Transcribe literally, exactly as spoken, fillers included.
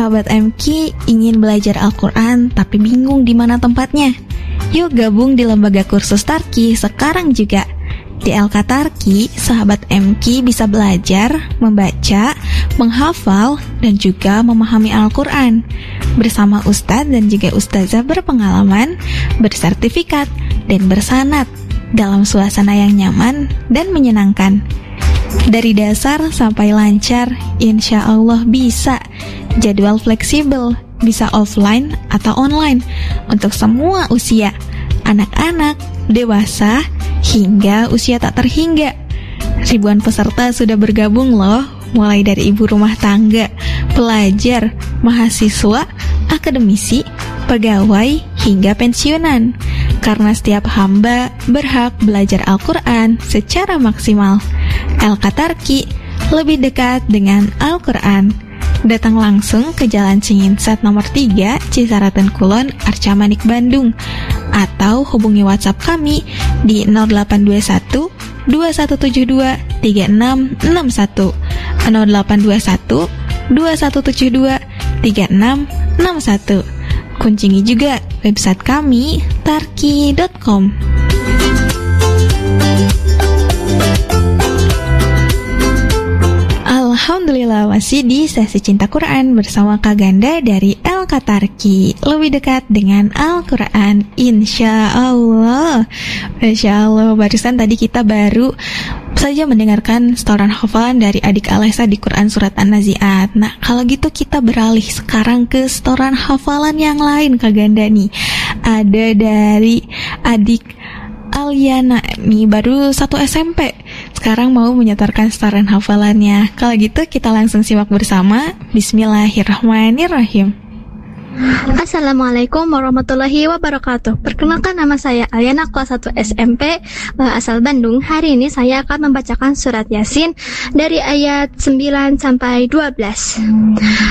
sahabat M K ingin belajar Al-Quran tapi bingung di mana tempatnya? Yuk gabung di lembaga kursus Tarki sekarang juga. Di L K Tarki, sahabat M K bisa belajar, membaca, menghafal, dan juga memahami Al-Quran bersama ustadz dan juga ustazah berpengalaman, bersertifikat, dan bersanad dalam suasana yang nyaman dan menyenangkan. Dari dasar sampai lancar, insya Allah bisa. Jadwal fleksibel, bisa offline atau online untuk semua usia, anak-anak, dewasa, hingga usia tak terhingga. Ribuan peserta sudah bergabung loh, mulai dari ibu rumah tangga, pelajar, mahasiswa, akademisi, pegawai, hingga pensiunan. Karena setiap hamba berhak belajar Al-Quran secara maksimal. L K Tarki, lebih dekat dengan Al-Quran. Datang langsung ke Jalan Cinginsat nomor tiga, Cisaraten Kulon, Arca Manik, Bandung. Atau hubungi WhatsApp kami di nol delapan dua satu dua satu tujuh dua tiga enam enam satu, nol delapan dua satu dua satu tujuh dua tiga enam enam satu. Kunjungi juga website kami tarki dot com. Alhamdulillah, masih di sesi Cinta Quran bersama Kak Ganda dari L K Tarki, lebih dekat dengan Al-Quran, insya Allah. Masya Allah, barusan tadi kita baru saja mendengarkan setoran hafalan dari adik Alesa di Quran Surat An-Nazi'at. Nah, kalau gitu kita beralih sekarang ke setoran hafalan yang lain, Kak Ganda nih. Ada dari adik Aliana nih, baru satu S M P. Sekarang mau menyetorkan setoran hafalannya. Kalau gitu kita langsung simak bersama. Bismillahirrahmanirrahim. Assalamualaikum warahmatullahi wabarakatuh. Perkenalkan, nama saya Aliana, kelas satu S M P, asal Bandung. Hari ini saya akan membacakan surat Yasin dari ayat sembilan sampai dua belas.